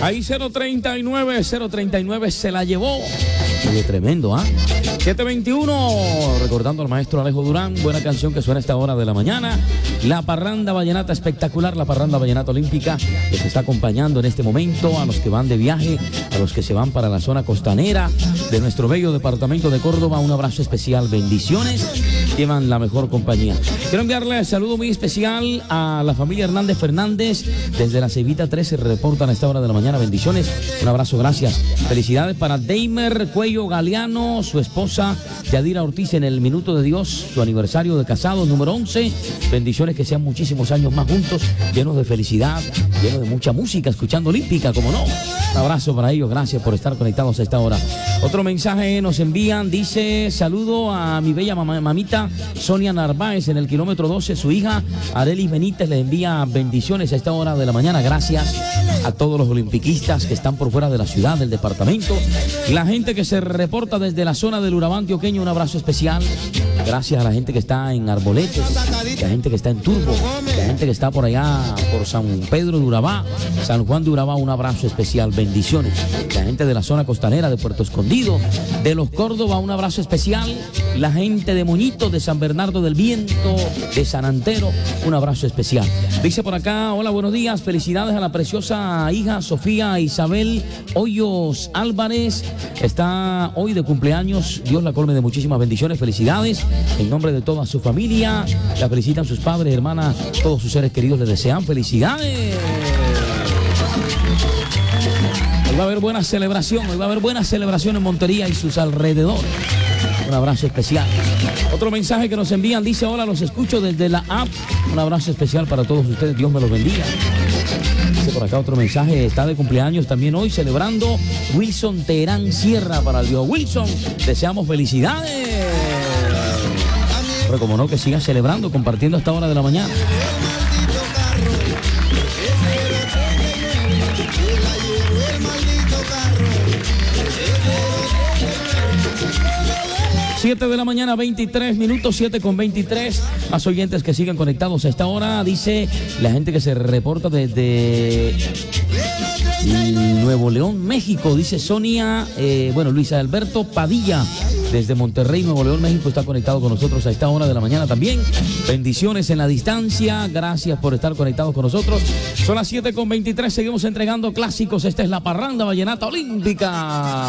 Ahí 039 se la llevó. Qué tremendo, ¿ah? 721, recordando al maestro Alejo Durán, buena canción que suena a esta hora de la mañana. La parranda vallenata espectacular, la parranda vallenata olímpica, que se está acompañando en este momento a los que van de viaje, a los que se van para la zona costanera de nuestro bello departamento de Córdoba. Un abrazo especial, bendiciones, llevan la mejor compañía. Quiero enviarle un saludo muy especial a la familia Hernández Fernández, desde la Cevita 13 reportan a esta hora de la mañana, bendiciones, un abrazo, gracias. Felicidades para Deimer Cuello Galeano, su esposa Yadira Ortiz en el Minuto de Dios, su aniversario de casados número 11, bendiciones, que sean muchísimos años más juntos, llenos de felicidad, llenos de mucha música, escuchando Olímpica, como no. Un abrazo para ellos, gracias por estar conectados a esta hora. Otro mensaje nos envían, dice, saludo a mi bella mamita Sonia Narváez en el kilómetro 12, su hija Arelis Benítez le envía bendiciones a esta hora de la mañana, gracias a todos los olimpiquistas que están por fuera de la ciudad, del departamento, la gente que se reporta desde la zona del Urabá antioqueño, un abrazo especial, gracias a la gente que está en Arboletes, la gente que está en Turbo, la gente que está por allá por San Pedro de Urabá, San Juan de Urabá, un abrazo especial, bendiciones, la gente de la zona costanera de Puerto Escondido, de los Córdoba, un abrazo especial, la gente de Moñito, de San Bernardo del Viento, de San Antero, un abrazo especial. Dice por acá, hola, buenos días, felicidades a la preciosa hija Sofía Isabel Hoyos Álvarez, está hoy de cumpleaños, Dios la colme de muchísimas bendiciones, felicidades, en nombre de toda su familia, la felicitan sus padres, hermanas, todos sus seres queridos, les desean felicidades. Hoy va a haber buena celebración, hoy va a haber buena celebración en Montería y sus alrededores. Un abrazo especial. Otro mensaje que nos envían, dice, hola, los escucho desde la app. Un abrazo especial para todos ustedes, Dios me los bendiga. Dice por acá otro mensaje, está de cumpleaños también hoy celebrando Wilson Terán Sierra, para el Dios Wilson. Deseamos felicidades. Pero como no, que sigan celebrando, compartiendo a esta hora de la mañana. Siete de la mañana, 23 minutos, 7:23. Más oyentes que siguen conectados a esta hora. Dice la gente que se reporta desde Nuevo León, México. Dice Sonia, Luis Alberto Padilla, desde Monterrey, Nuevo León, México, está conectado con nosotros a esta hora de la mañana también. Bendiciones en la distancia. Gracias por estar conectados con nosotros. Son las 7:23. Seguimos entregando clásicos. Esta es la parranda vallenata olímpica.